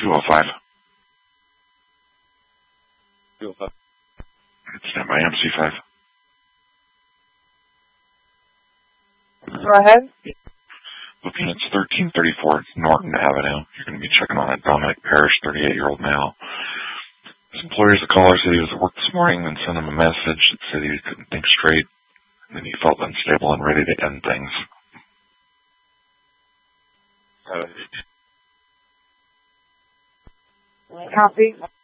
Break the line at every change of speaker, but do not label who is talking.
205.
205.
Stand by MC5.
Go ahead.
Looking, it's 1334 Norton Avenue. You're going to be checking on that Dominic Parrish, 38-year-old male. His employer's a caller, said he was at work this morning and sent him a message that said he couldn't think straight and then he felt unstable and ready to end things.
Copy.